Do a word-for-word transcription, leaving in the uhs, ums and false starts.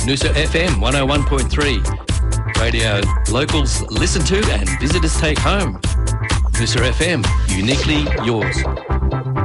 Noosa F M one oh one point three. Radio locals listen to and visitors take home. Noosa F M, uniquely yours.